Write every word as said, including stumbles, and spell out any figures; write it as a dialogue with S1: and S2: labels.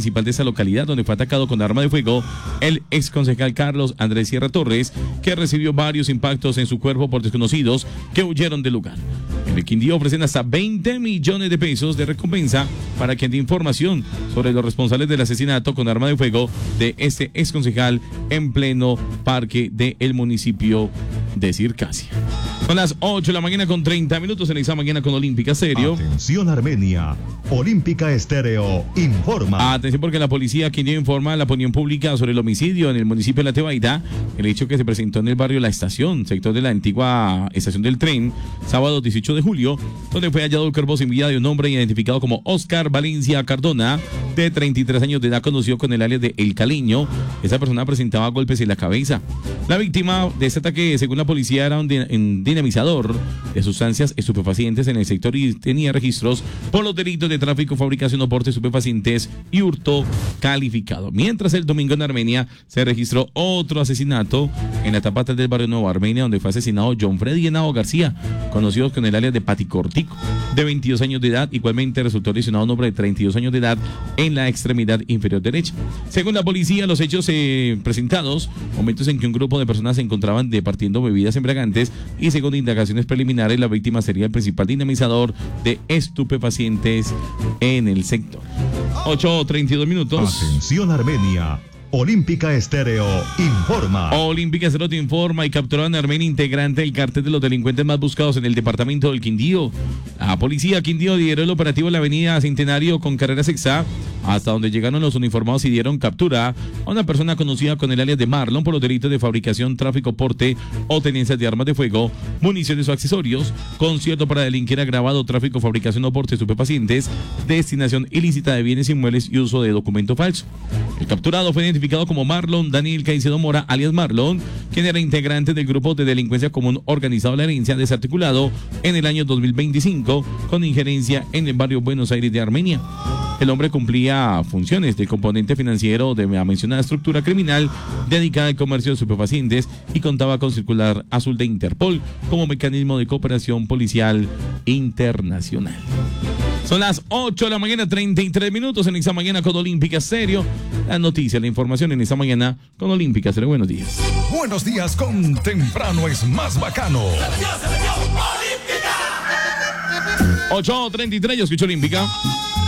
S1: principal de esa localidad, donde fue atacado con arma de fuego el ex concejal Carlos Andrés Sierra Torres, que recibió varios impactos en su cuerpo por desconocidos que huyeron del lugar. En el Quindío ofrecen hasta veinte millones de pesos de recompensa para quien dé información sobre los responsables del asesinato con arma de fuego de este ex concejal en pleno parque del municipio de Circasia. Son las ocho de la mañana con treinta minutos en esa mañana con Olímpica Estéreo.
S2: Atención Armenia, Olímpica Estéreo informa.
S1: Atención porque la policía Quindío informa a la opinión pública sobre el homicidio en el municipio de La Tebaida, el hecho que se presentó en el barrio La Estación, sector de la antigua estación del tren, sábado dieciocho de julio, donde fue hallado el cuerpo sin vida de un hombre identificado como Oscar Valencia Cardona, de treinta y tres años de edad, conocido con el alias de El Caleño. Esa persona presentaba golpes en la cabeza. La víctima de este ataque, según la policía, era un dinamizador de sustancias estupefacientes en el sector y tenía registros por los delitos de tráfico, fabricación o porte de estupefacientes y hurto calificado. Mientras el domingo en Armenia se registró otro asesinato en la Tapata del barrio Nuevo Armenia, donde fue asesinado John Freddy Henao García, conocido con el alias de Paticortico, de veintidós años de edad. Igualmente resultó lesionado un hombre de treinta y dos años de edad en la extremidad inferior derecha. Según la policía, los hechos eh, presentados, momentos en que un grupo de personas se encontraban departiendo bebidas embriagantes, y según indagaciones preliminares, la víctima sería el principal dinamizador de estupefacientes en el sector. ocho treinta y dos minutos.
S2: Atención Armenia, Olímpica Estéreo informa.
S1: Olímpica Estéreo te informa y capturaron a Armenia, integrante del cartel de los delincuentes más buscados en el departamento del Quindío. La policía Quindío lideró el operativo en la avenida Centenario con carrera sexta, hasta donde llegaron los uniformados y dieron captura a una persona conocida con el alias de Marlon por los delitos de fabricación, tráfico, porte o tenencia de armas de fuego, municiones o accesorios, concierto para delinquir agravado, tráfico, fabricación o porte de estupefacientes, destinación ilícita de bienes inmuebles y uso de documento falso. El capturado fue identificado como Marlon Daniel Caicedo Mora, alias Marlon, quien era integrante del grupo de delincuencia común organizado La Herencia, desarticulado en el año dos mil veinticinco, con injerencia en el barrio Buenos Aires de Armenia. El hombre cumplía funciones del componente financiero de la mencionada estructura criminal dedicada al comercio de estupefacientes y contaba con circular azul de Interpol como mecanismo de cooperación policial internacional. Son las ocho de la mañana, treinta y tres minutos en esta mañana con Olímpica Estéreo. La noticia, la información en esta mañana con Olímpica Estéreo. Buenos días.
S3: Buenos días con Temprano es más bacano.
S1: ocho treinta y tres, yo escucho Olímpica.